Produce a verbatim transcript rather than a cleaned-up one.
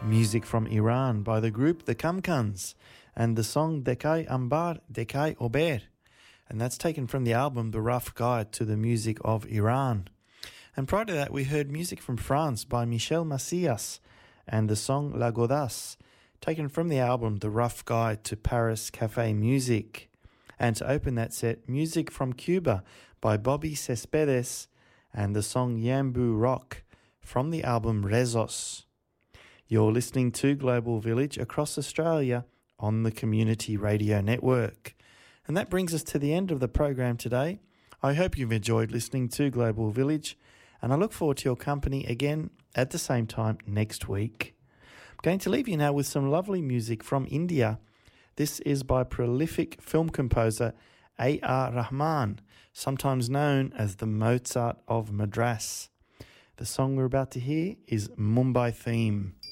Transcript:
Music from Iran by the group The Kamkans and the song Dekai Ambar Dekai Ober, and that's taken from the album The Rough Guide to the Music of Iran. And prior to that we heard music from France by Michel Macias and the song La Godasse, taken from the album The Rough Guide to Paris Cafe Music. And to open that set, music from Cuba by Bobby Cespedes and the song Yambu Rock from the album Rezos. You're listening to Global Village across Australia on the Community Radio Network. And that brings us to the end of the program today. I hope you've enjoyed listening to Global Village, and I look forward to your company again at the same time next week. I'm going to leave you now with some lovely music from India. This is by prolific film composer A R Rahman, sometimes known as the Mozart of Madras. The song we're about to hear is Mumbai Theme.